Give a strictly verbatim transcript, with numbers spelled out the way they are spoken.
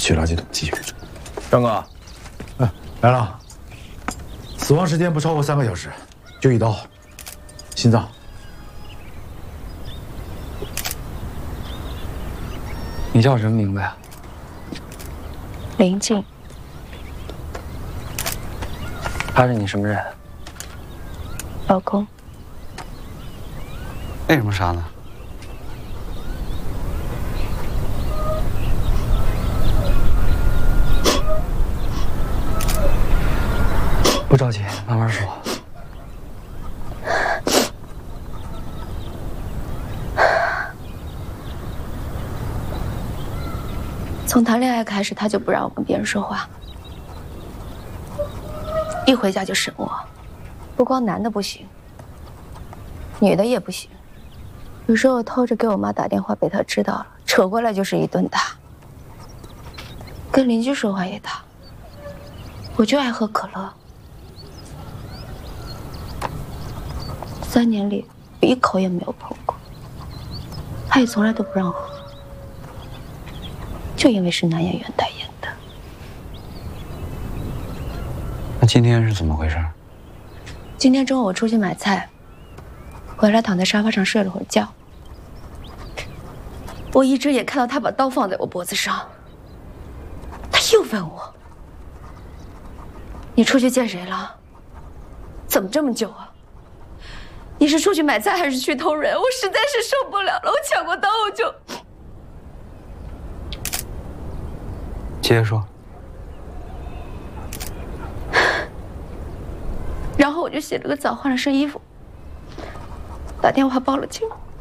去垃圾桶继续。 张哥， 哎，来了。死亡时间不超过三个小时，就一刀，心脏。 你叫什么名字呀？ 林静。 他是你什么人？ 老公。 为什么杀呢？不着急，慢慢说。 从谈恋爱开始，他就不让我跟别人说话，一回家就审我。不光男的不行，女的也不行。有时候我偷着给我妈打电话，被他知道了，扯过来就是一顿打。跟邻居说话也打。我就爱喝可乐。三年里，我一口也没有碰过，他也从来都不让我喝，就因为是男演员代言的。 那今天是怎么回事？ 今天中午我出去买菜，回来躺在沙发上睡了会儿觉，我一只眼看到他把刀放在我脖子上，他又问我：“你出去见谁了？怎么这么久啊？你是出去买菜还是去偷人？”我实在是受不了了，我抢过刀我就…… 接着说。 然后我就洗了个澡，换了身衣服，打电话报了警。